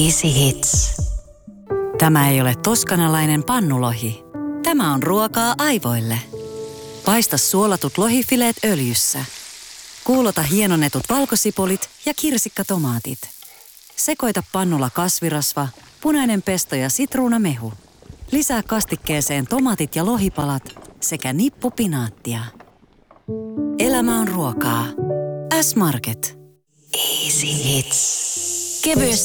Easy Hits. Tämä ei ole toskanalainen pannulohi. Tämä on ruokaa aivoille. Paista suolatut lohifileet öljyssä. Kuulota hienonnetut valkosipulit ja kirsikkatomaatit. Sekoita pannulla kasvirasva, punainen pesto ja sitruunamehu. Lisää kastikkeeseen tomaatit ja lohipalat sekä nippu pinaattia. Elämä on ruokaa. S-Market. Easy Hits. Kevyesti